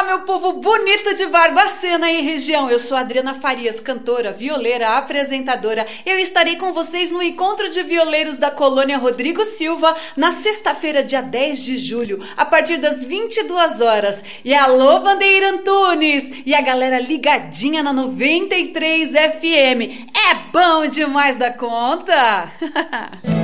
meu povo bonito de Barbacena e região. Eu sou Adriana Farias, cantora, violeira, apresentadora. Eu estarei com vocês no Encontro de Violeiros da Colônia Rodrigo Silva na sexta-feira, dia 10 de julho, a partir das 22 horas. E alô, Bandeira Antunes! E a galera ligadinha na 93 FM. É bom demais da conta!